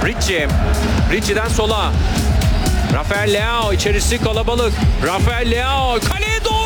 Ricci. Ricci'den sola. Rafael Leao içerisi kalabalık. Rafael Leao kaleye doğru.